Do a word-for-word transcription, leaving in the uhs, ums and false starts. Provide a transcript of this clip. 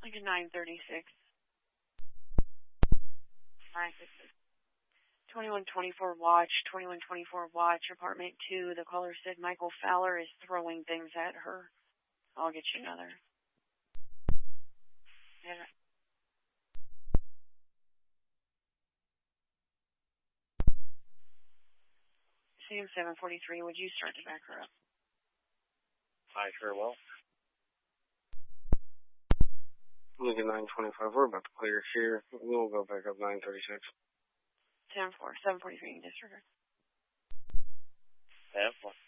Like a nine thirty-six. nine thirty-six. twenty-one twenty-four watch, twenty-one twenty-four watch, apartment two. The caller said Michael Fowler is throwing things at her. I'll get you another. Yeah. C M seven forty-three, would you start to back her up? I sure will. Lincoln nine twenty-five, we're about to clear here. We'll go back up nine thirty-six. ten four, seven forty-three, disregard. ten four.